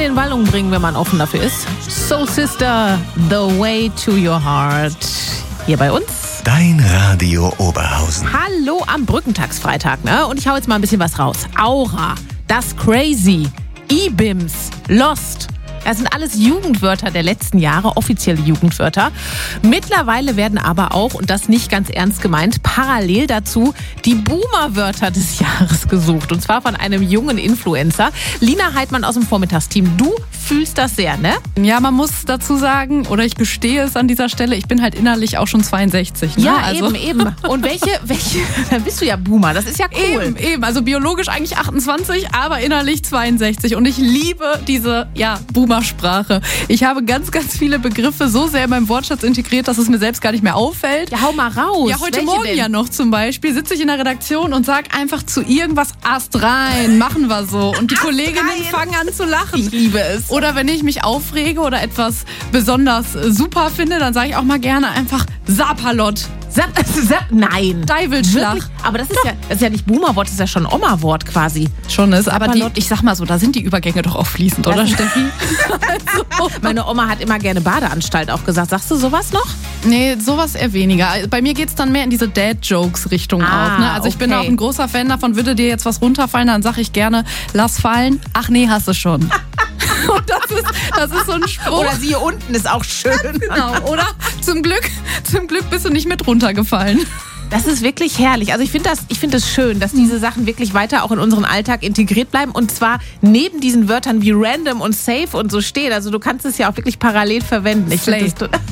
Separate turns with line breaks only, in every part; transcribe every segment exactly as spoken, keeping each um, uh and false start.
in Wallung bringen, wenn man offen dafür ist. Soul Sister, The Way to Your Heart. Hier bei uns.
Dein Radio Oberhausen.
Hallo am Brückentagsfreitag, ne? Und ich hau jetzt mal ein bisschen was raus. Aura, Das Crazy, E-Bims, Lost. Das sind alles Jugendwörter der letzten Jahre, offizielle Jugendwörter. Mittlerweile werden aber auch, und das nicht ganz ernst gemeint, parallel dazu die Boomer-Wörter des Jahres gesucht. Und zwar von einem jungen Influencer. Lina Heidmann aus dem Vormittagsteam. Du fühlst das sehr, ne?
Ja, man muss dazu sagen, oder ich gestehe es an dieser Stelle, ich bin halt innerlich auch schon zweiundsechzig. Ne?
Ja,
also
eben, eben. Und welche, welche, dann bist du ja Boomer, das ist ja cool.
Eben, eben, also biologisch eigentlich achtundzwanzig, aber innerlich zweiundsechzig. Und ich liebe diese, ja, Boomer-Sprache. Ich habe ganz, ganz viele Begriffe so sehr in meinem Wortschatz integriert, dass es mir selbst gar nicht mehr auffällt.
Ja, hau mal raus.
Ja, heute
Welche
Morgen
denn?
ja noch zum Beispiel sitze ich in der Redaktion und sag einfach zu irgendwas Ast rein, machen wir so. Und die
Ast
Kolleginnen
rein.
fangen an zu lachen.
Ich liebe es.
Oder wenn ich mich aufrege oder etwas besonders äh, super finde, dann sage ich auch mal gerne einfach Sapalot.
Sap, sap, nein.
Deivelschlag.
Wirklich? Aber das ist, ja, das ist ja nicht Boomer-Wort, das ist ja schon Oma-Wort quasi.
Schon ist, aber die,
Sapalot.
ich sag mal so, da sind die Übergänge doch auch fließend, oder
Das-
Steffi? also,
Meine Oma hat immer gerne Badeanstalt auch gesagt. Sagst du sowas noch?
nee, sowas eher weniger. Bei mir geht's dann mehr in diese Dad-Jokes-Richtung
Ah,
auch. Ne? Also ich bin
okay.
auch ein großer Fan davon, würde dir jetzt was runterfallen, dann sag ich gerne, lass fallen. Ach nee, hast du schon. Und das ist, das ist so ein Spruch.
Oder sie hier unten ist auch schön.
Genau, oder? Zum Glück, zum Glück bist du nicht mit runtergefallen.
Das ist wirklich herrlich. Also ich finde das, ich finde es schön, dass diese Sachen wirklich weiter auch in unseren Alltag integriert bleiben und zwar neben diesen Wörtern wie random und safe und so stehen. Also du kannst es ja auch wirklich parallel verwenden. Ich finde das
Slay.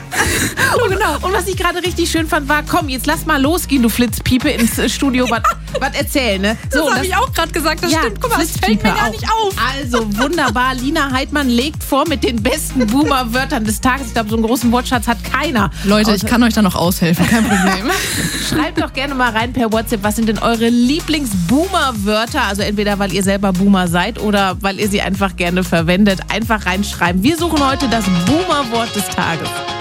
und, genau. Und was ich gerade richtig schön fand, war, komm, jetzt lass mal losgehen, du Flitzpiepe, ins äh, Studio, was was erzählen, ne?
Das
und
habe ich auch gerade gesagt, das
ja,
stimmt. Guck mal, das fällt mir
Flitzpiepe
gar
auch.
nicht auf.
Also wunderbar. Lina Heidmann legt vor mit den besten Boomer-Wörtern des Tages. Ich glaube, so einen großen Wortschatz hat keiner.
Leute, ich
Außer-
kann euch da noch aushelfen, kein Problem.
Schreibt doch gerne mal rein per WhatsApp, was sind denn eure Lieblings-Boomer-Wörter? Also entweder, weil ihr selber Boomer seid oder weil ihr sie einfach gerne verwendet. Einfach reinschreiben. Wir suchen heute das Boomer-Wort des Tages.